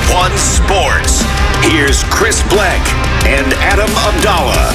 One Sports. Here's Chris Bleck and Adam Abdallah.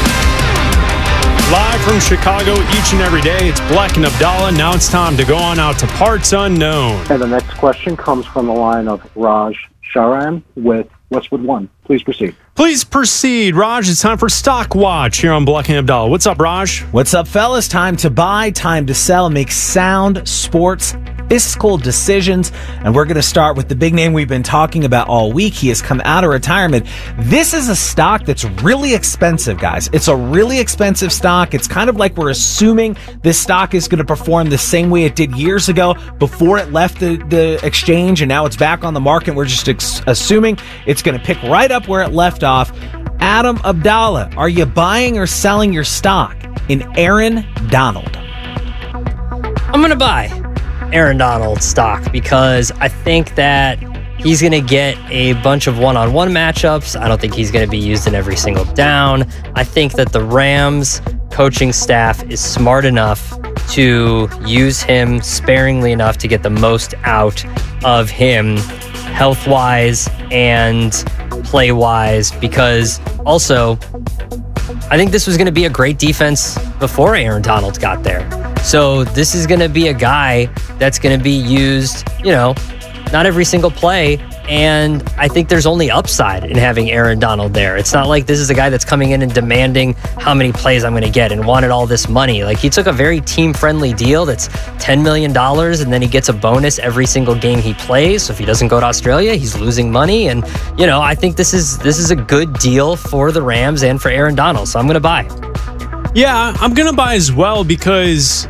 Live from Chicago each and every day, it's Bleck and Abdallah. Now it's time to go on out to Parts Unknown. And the next question comes from the line of Raj Sharan with Westwood One. Please proceed. Please proceed, Raj. It's time for Stock Watch here on Bleck and Abdallah. What's up, Raj? What's up, fellas? Time to buy, time to sell, make sound sports fiscal decisions. And we're going to start with the big name we've been talking about all week. He has come out of retirement. This is a stock that's really expensive, guys. It's a really expensive stock. It's kind of like we're assuming this stock is going to perform the same way it did years ago before it left the exchange, and now it's back on the market. We're just assuming it's going to pick right up where it left off. Adam Abdallah, are you buying or selling your stock in Aaron Donald? I'm going to buy Aaron Donald stock because I think that he's going to get a bunch of one-on-one matchups. I don't think he's going to be used in every single down. I think that the Rams coaching staff is smart enough to use him sparingly enough to get the most out of him health-wise and play-wise, because also I think this was going to be a great defense before Aaron Donald got there. So this is going to be a guy that's going to be used, not every single play. And I think there's only upside in having Aaron Donald there. It's not like this is a guy that's coming in and demanding how many plays I'm going to get and wanted all this money. Like, he took a very team-friendly deal that's $10 million, and then he gets a bonus every single game he plays. So if he doesn't go to Australia, he's losing money. And, I think this is a good deal for the Rams and for Aaron Donald. So I'm going to buy. Yeah, I'm going to buy as well because,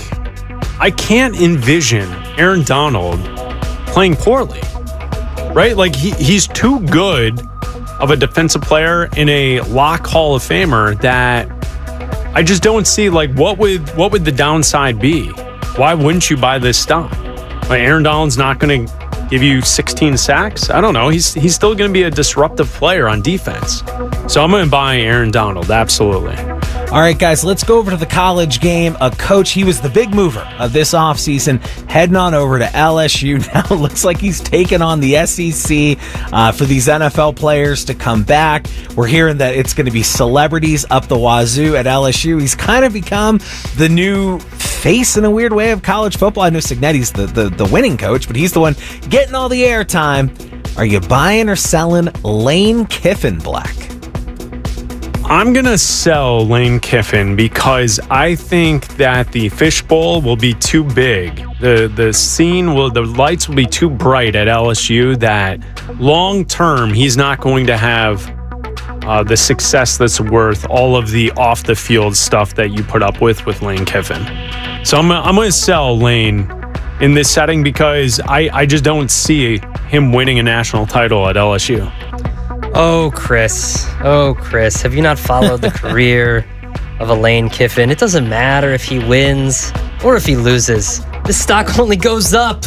I can't envision Aaron Donald playing poorly. Right? He's too good of a defensive player in a lock Hall of Famer that I just don't see, what would the downside be? Why wouldn't you buy this stock? Aaron Donald's not going to give you 16 sacks? I don't know. He's still going to be a disruptive player on defense. So I'm going to buy Aaron Donald, absolutely. All right, guys, let's go over to the college game. A coach, he was the big mover of this offseason, heading on over to LSU. Now it looks like he's taken on the SEC for these NFL players to come back. We're hearing that it's going to be celebrities up the wazoo at LSU. He's kind of become the new face, in a weird way, of college football. I know Cignetti's the winning coach, but he's the one getting all the airtime. Are you buying or selling Lane Kiffin, Black? I'm going to sell Lane Kiffin because I think that the fishbowl will be too big. The lights will be too bright at LSU that long term he's not going to have the success that's worth all of the off the field stuff that you put up with Lane Kiffin. So I'm going to sell Lane in this setting because I just don't see him winning a national title at LSU. Oh, Chris, have you not followed the career of a Lane Kiffin? It doesn't matter if he wins or if he loses. The stock only goes up.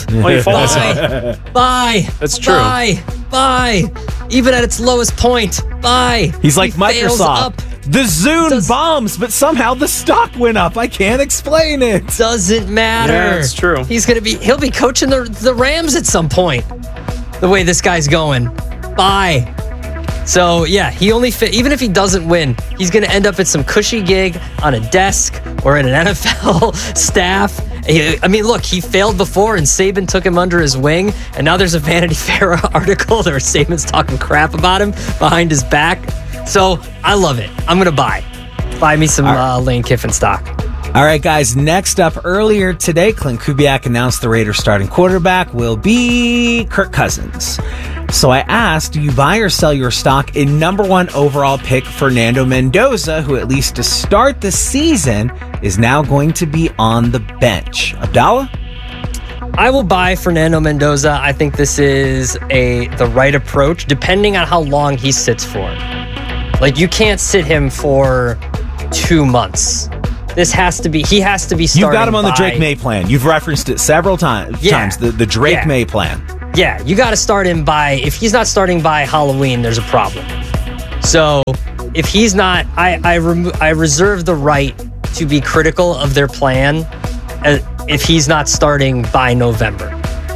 Buy. That's true. Buy. Even at its lowest point, buy. He's like Microsoft. The Zune bombs, but somehow the stock went up. I can't explain it. Doesn't matter. Yeah, it's true. He'll be coaching the Rams at some point. The way this guy's going. Buy. So, yeah, he only even if he doesn't win, he's going to end up at some cushy gig on a desk or in an NFL staff. I mean, look, he failed before and Saban took him under his wing, and now there's a Vanity Fair article where Saban's talking crap about him behind his back. So, I love it. I'm going to buy. Buy me some Lane Kiffin stock. All right, guys, next up, earlier today, Clint Kubiak announced the Raiders' starting quarterback will be Kirk Cousins. So I asked, do you buy or sell your stock in number 1 overall pick Fernando Mendoza, who at least to start the season is now going to be on the bench? Abdallah? I will buy Fernando Mendoza. I think this is the right approach, depending on how long he sits for. You can't sit him for 2 months. He has to be starting. You've got him on the Drake May plan. You've referenced it several times. The Drake May plan. Yeah, you got to start him if he's not starting by Halloween, there's a problem. So if he's not, I reserve the right to be critical of their plan if he's not starting by November.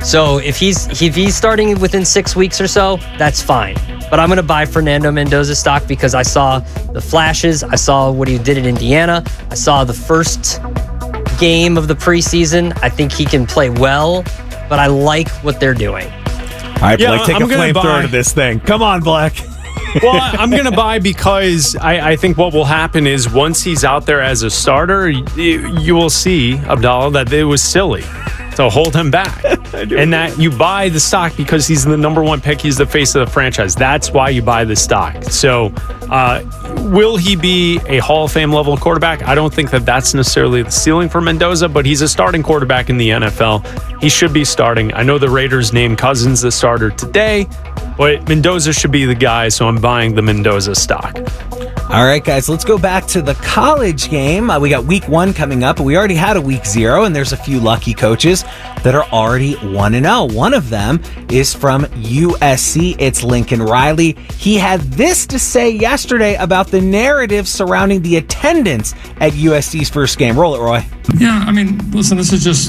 So if he's starting within 6 weeks or so, that's fine. But I'm going to buy Fernando Mendoza stock because I saw the flashes. I saw what he did at Indiana. I saw the first game of the preseason. I think he can play well, but I like what they're doing. All right, Yeah, Black, take I'm a gonna flamethrower buy- to this thing. Come on, Black. Well, I'm going to buy because I think what will happen is once he's out there as a starter, you will see, Abdallah, that it was silly to hold him back. And that you buy the stock because he's the number one pick. He's the face of the franchise. That's why you buy the stock. So will he be a Hall of Fame level quarterback? I don't think that that's necessarily the ceiling for Mendoza, but he's a starting quarterback in the NFL. He should be starting. I know the Raiders named Cousins the starter today, but Mendoza should be the guy, so I'm buying the Mendoza stock. All right, guys, let's go back to the college game. We got week 1 coming up, but we already had a week 0, and there's a few lucky coaches that are already 1-0. One of them is from USC. It's Lincoln Riley. He had this to say yesterday about the narrative surrounding the attendance at USC's first game. Roll it, Roy. Yeah, I mean, listen, this is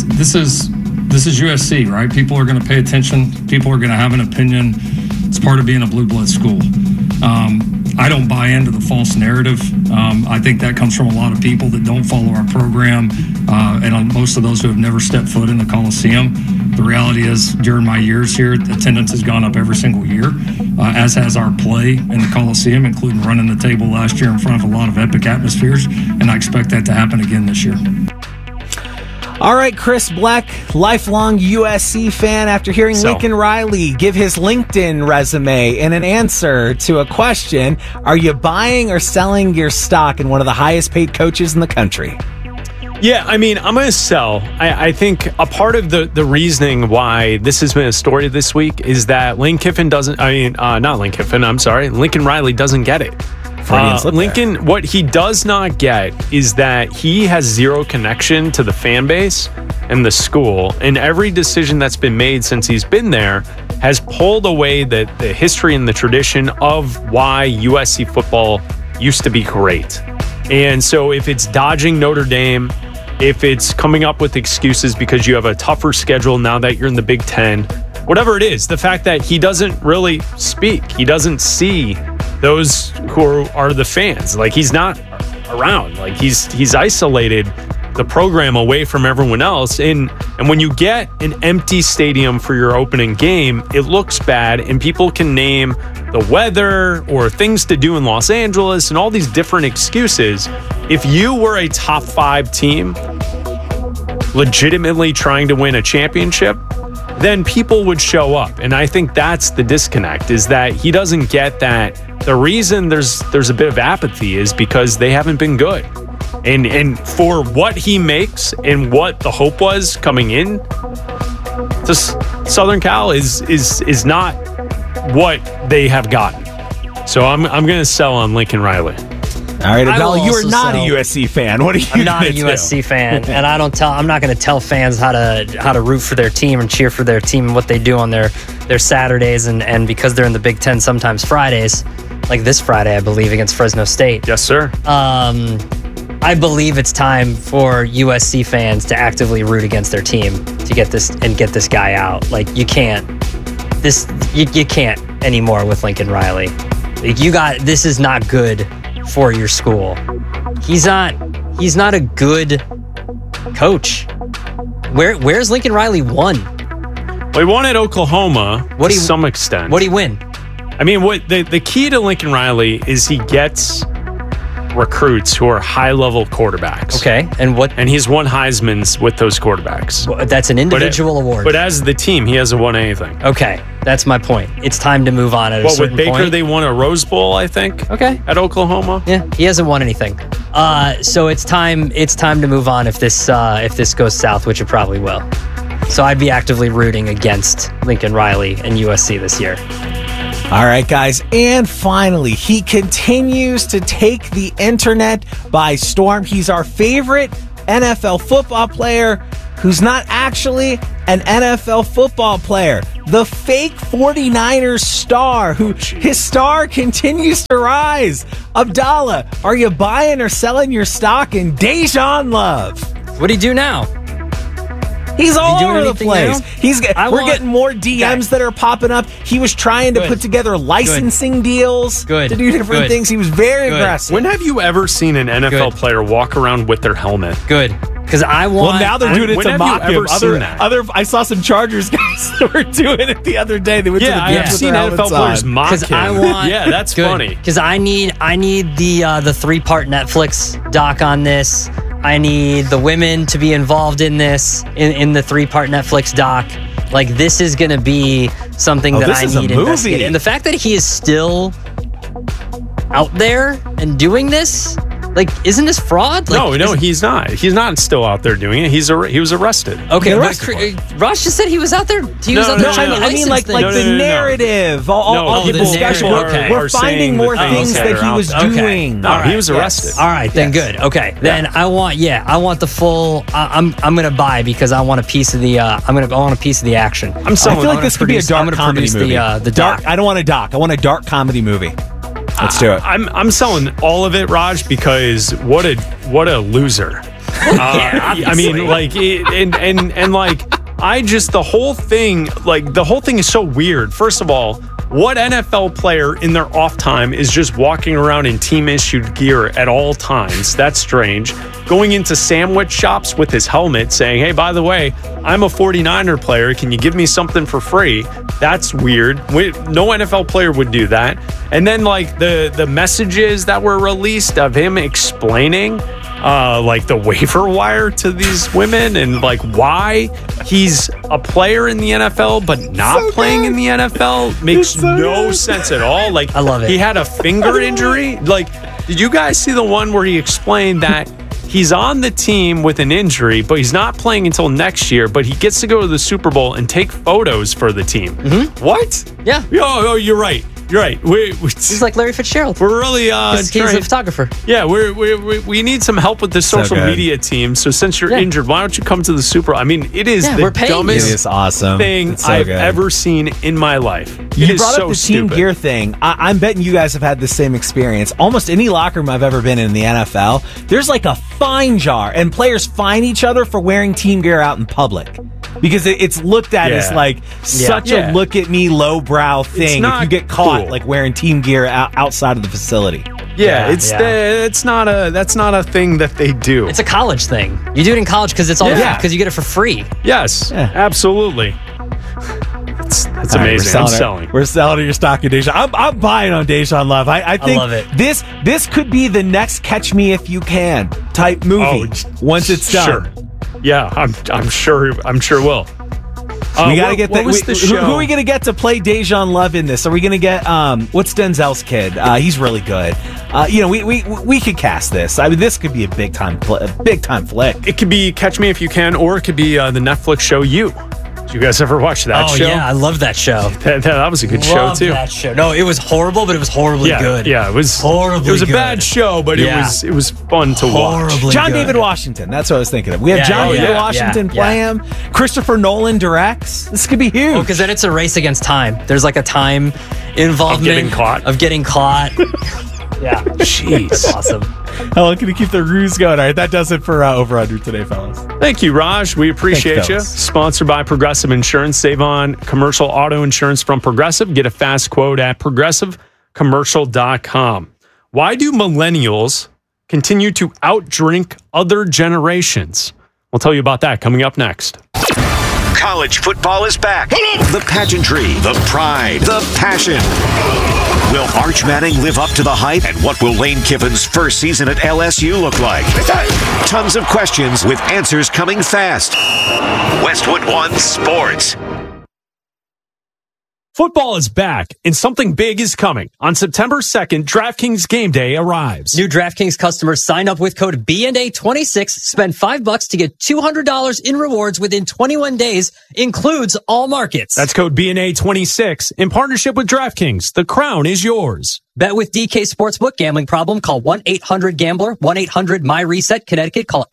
USC, right? People are going to pay attention. People are going to have an opinion. It's part of being a blue blood school. I don't buy into the false narrative. I think that comes from a lot of people that don't follow our program, and most of those who have never stepped foot in the Coliseum. The reality is, during my years here, attendance has gone up every single year, as has our play in the Coliseum, including running the table last year in front of a lot of epic atmospheres, and I expect that to happen again this year. All right, Chris Black, lifelong USC fan, after hearing Lincoln Riley give his LinkedIn resume in an answer to a question, are you buying or selling your stock in one of the highest paid coaches in the country? Yeah, I mean, I'm going to sell. I think a part of the reasoning why this has been a story this week is that Lincoln Riley doesn't get it. Lincoln, what he does not get is that he has zero connection to the fan base and the school, and every decision that's been made since he's been there has pulled away the history and the tradition of why USC football used to be great. And so if it's dodging Notre Dame, if it's coming up with excuses because you have a tougher schedule now that you're in the Big Ten, whatever it is, the fact that he doesn't really speak, he doesn't see those who are the fans. Like, he's not around. Like, he's isolated the program away from everyone else. And when you get an empty stadium for your opening game, it looks bad, and people can name the weather or things to do in Los Angeles and all these different excuses. If you were a top 5 team legitimately trying to win a championship, then people would show up. And I think that's the disconnect, is that he doesn't get that the reason there's a bit of apathy is because they haven't been good. And for what he makes and what the hope was coming in to Southern Cal is not what they have gotten. So I'm going to sell on Lincoln Riley. All right, Abdallah, you are not a USC fan. What are you? I'm not a USC fan, and I'm not going to tell fans how to root for their team and cheer for their team and what they do on their Saturdays, and because they're in the Big Ten, sometimes Fridays, like this Friday, I believe, against Fresno State. Yes, sir. I believe it's time for USC fans to actively root against their team to get this guy out. Like, you can't anymore with Lincoln Riley. Like, this is not good for your school. He's not a good coach. Where's Lincoln Riley won? Well, he won at Oklahoma to some extent. What'd he win? I mean, what the key to Lincoln Riley is he gets recruits who are high-level quarterbacks. Okay, and he's won Heisman's with those quarterbacks. Well, that's an individual award. But as the team, he hasn't won anything. Okay, that's my point. It's time to move on at a certain with Baker, point. they won a Rose Bowl, I think. Okay, at Oklahoma. Yeah, he hasn't won anything. So it's time to move on if this goes south, which it probably will. So I'd be actively rooting against Lincoln Riley and USC this year. All right, guys. And finally, he continues to take the internet by storm. He's our favorite NFL football player who's not actually an NFL football player. The fake 49ers star, who his star continues to rise. Abdallah, are you buying or selling your stock in Dejan Love? What'd he do now? He's all doing over the anything place. now? We're getting more DMs that are popping up. He was trying to put together licensing deals to do different things. He was very aggressive. When have you ever seen an NFL player walk around with their helmet? Good. Because I want. Well, now they're doing it to mock him. I saw some Chargers guys that were doing it the other day. They went to the I've seen NFL players mock him. I want, that's funny. Because I need the 3-part Netflix doc on this. I need the women to be involved in this in the 3-part Netflix doc. Like, this is going to be something that I need to investigate. And the fact that he is still out there and doing this. Like, isn't this fraud? Like, no, he's not. He's not still out there doing it. He was arrested. Okay, but Ross just said he was out there. He was out there. I mean, like the narrative, all the discussion. We're finding more things that he was doing. No, he was arrested. All right, then good. Okay, then I want the full. I'm gonna buy because I want a piece of the. I want a piece of the action. I feel like this could be a dark comedy movie. The doc. I don't want a doc. I want a dark comedy movie. Let's do it. I'm selling all of it, Raj, because what a loser. I mean, like, the whole thing is so weird. First of all, what NFL player in their off time is just walking around in team-issued gear at all times? That's strange. Going into sandwich shops with his helmet saying, hey, by the way, I'm a 49er player. Can you give me something for free? That's weird. No NFL player would do that. And then, like, the messages that were released of him explaining like the waiver wire to these women and like why he's a player in the NFL but not playing in the NFL makes no sense at all. Like, I love it. He had a finger injury. Like, did you guys see the one where he explained that he's on the team with an injury, but he's not playing until next year, but he gets to go to the Super Bowl and take photos for the team? Mm-hmm. What? Yeah. Oh, you're right. You're right. He's like Larry Fitzgerald. We're really he's a photographer. Yeah, we need some help with the social media team. So since you're injured, why don't you come to the Super Bowl? I mean, it is the dumbest thing I've ever seen in my life. You brought up the team gear thing. I'm betting you guys have had the same experience. Almost any locker room I've ever been in the NFL, there's like a fine jar, and players fine each other for wearing team gear out in public. Because it's looked at as like such a look at me lowbrow thing if you get caught like wearing team gear outside of the facility. That's not a thing that they do. It's a college thing. You do it in college because it's all because you get it for free. Yes, absolutely. That's amazing. We're selling your stock in Deshaun. I'm buying on Deshaun Love. I think love it. This could be the next Catch Me If You Can type movie once it's done. Sure. Yeah, I'm sure will. We gotta get that. Who are we gonna get to play Deshaun Love in this? Are we gonna get what's Denzel's kid? He's really good. We could cast this. I mean, this could be a big time flick. It could be Catch Me If You Can, or it could be the Netflix show You. Did you guys ever watch that show? Oh, yeah, I love that show. That was a good show, too. That show. No, it was horrible, but it was horribly good. Yeah, it was horribly. It was a bad show, but it was fun to watch. John David Washington. That's what I was thinking of. We have John David Washington play him. Christopher Nolan directs. This could be huge. Oh, because then it's a race against time. There's like a time involvement of getting caught. Yeah. Jeez. That's awesome. How long can you keep the ruse going? All right, that does it for Over Under today, fellas. Thank you, Raj. We appreciate you. Sponsored by Progressive Insurance. Save on commercial auto insurance from Progressive. Get a fast quote at progressivecommercial.com. Why do millennials continue to outdrink other generations? We'll tell you about that coming up next. College football is back. The pageantry, the pride, the passion. Will Arch Manning live up to the hype? And what will Lane Kiffin's first season at LSU look like? Tons of questions with answers coming fast. Westwood One Sports. Football is back, and something big is coming. On September 2nd, DraftKings Game Day arrives. New DraftKings customers sign up with code BNA26, spend $5 to get $200 in rewards within 21 days, includes all markets. That's code BNA26 in partnership with DraftKings. The crown is yours. Bet with DK Sportsbook. Gambling problem? Call 1-800-GAMBLER. 1-800-MY-RESET. Connecticut. Call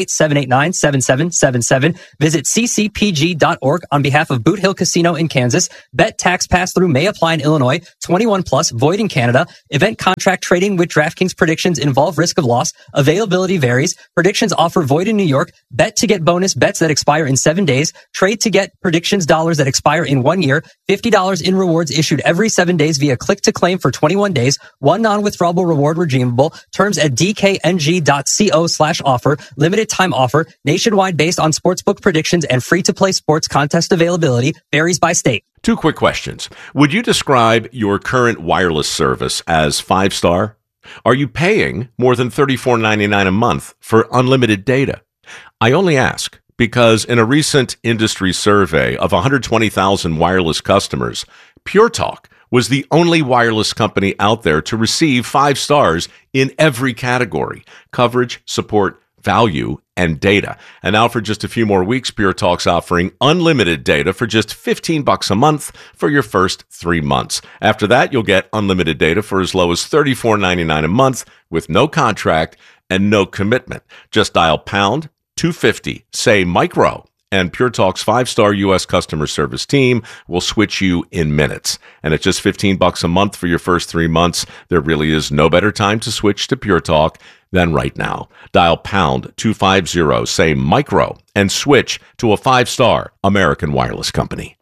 888-789-7777. Visit ccpg.org on behalf of Boot Hill Casino in Kansas. Bet tax pass-through may apply in Illinois. 21 plus. Void in Canada. Event contract trading with DraftKings predictions involve risk of loss. Availability varies. Predictions offer void in New York. Bet to get bonus bets that expire in 7 days. Trade to get predictions dollars that expire in 1 year. $50 in rewards issued every 7 days via click to claim for 21 days. One non-withdrawable reward redeemable. Terms at dkng.co/offer. Limited time offer. Nationwide based on sportsbook predictions and free-to-play sports contest availability. Varies by state. 2 quick questions. Would you describe your current wireless service as 5-star? Are you paying more than $34.99 a month for unlimited data? I only ask because in a recent industry survey of 120,000 wireless customers, Pure Talk was the only wireless company out there to receive 5 stars in every category: coverage, support, value, and data. And now for just a few more weeks, Pure Talk's offering unlimited data for just $15 a month for your first 3 months. After that, you'll get unlimited data for as low as $34.99 a month with no contract and no commitment. Just dial pound 250, say micro, and Pure Talk's 5-star U.S. customer service team will switch you in minutes. And at just $15 a month for your first 3 months, there really is no better time to switch to Pure Talk than right now. Dial pound 250, say micro, and switch to a 5-star American wireless company.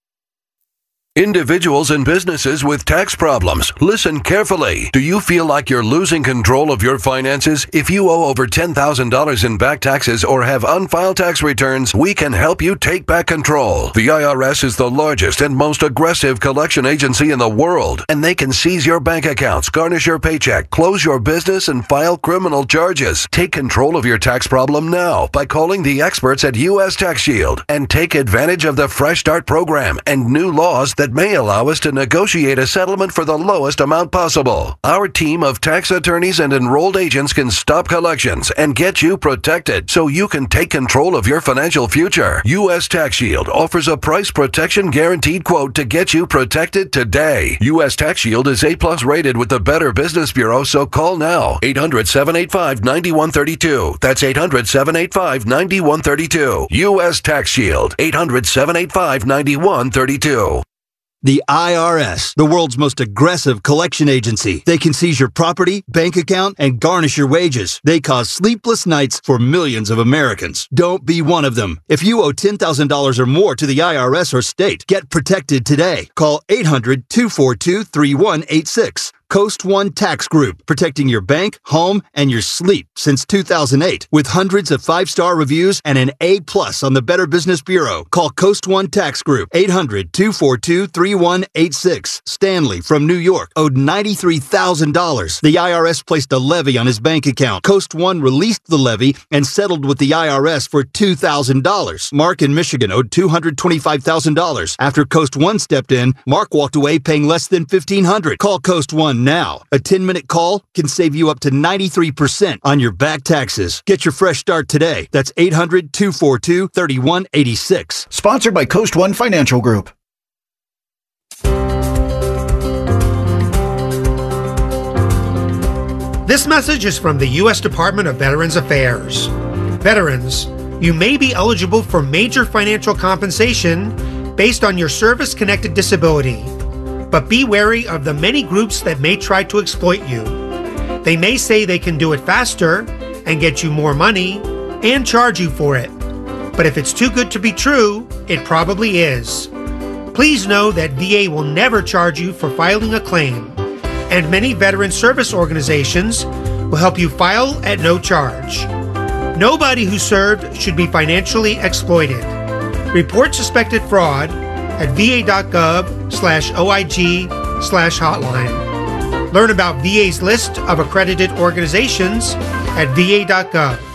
Individuals and businesses with tax problems, listen carefully. Do you feel like you're losing control of your finances? If you owe over $10,000 in back taxes or have unfiled tax returns, we can help you take back control. The IRS is the largest and most aggressive collection agency in the world, and they can seize your bank accounts, garnish your paycheck, close your business, and file criminal charges. Take control of your tax problem now by calling the experts at U.S. Tax Shield and take advantage of the Fresh Start program and new laws that may allow us to negotiate a settlement for the lowest amount possible. Our team of tax attorneys and enrolled agents can stop collections and get you protected so you can take control of your financial future. U.S. Tax Shield offers a price protection guaranteed quote to get you protected today. U.S. Tax Shield is A+ rated with the Better Business Bureau, so call now. 800-785-9132. That's 800-785-9132. U.S. Tax Shield. 800-785-9132. The IRS, the world's most aggressive collection agency. They can seize your property, bank account, and garnish your wages. They cause sleepless nights for millions of Americans. Don't be one of them. If you owe $10,000 or more to the IRS or state, get protected today. Call 800-242-3186. Coast One Tax Group, protecting your bank, home, and your sleep since 2008. With hundreds of 5-star reviews and an A+ on the Better Business Bureau. Call Coast One Tax Group, 800-242-3186. Stanley from New York owed $93,000. The IRS placed a levy on his bank account. Coast One released the levy and settled with the IRS for $2,000. Mark in Michigan owed $225,000. After Coast One stepped in, Mark walked away paying less than $1,500. Call Coast One now. A 10-minute call can save you up to 93% on your back taxes. Get your fresh start today. That's 800-242-3186. Sponsored by Coast One Financial Group. This message is from the U.S. Department of Veterans Affairs. Veterans, you may be eligible for major financial compensation based on your service-connected disability. But be wary of the many groups that may try to exploit you. They may say they can do it faster and get you more money and charge you for it. But if it's too good to be true, it probably is. Please know that VA will never charge you for filing a claim, and many veteran service organizations will help you file at no charge. Nobody who served should be financially exploited. Report suspected fraud at va.gov/OIG/hotline. Learn about VA's list of accredited organizations at va.gov.